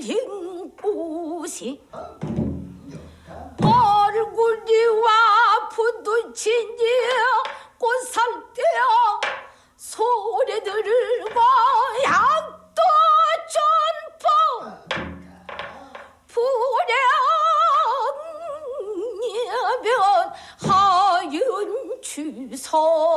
딩꽃이 얼굴이와 부딪히니 꽃살떼어 소리 들고 약도 전포 불량이면 하윤 주소